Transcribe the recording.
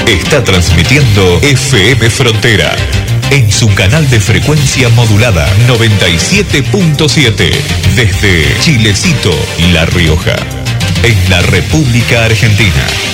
Está transmitiendo FM Frontera en su canal de frecuencia modulada 97.7 desde Chilecito, La Rioja, en la República Argentina.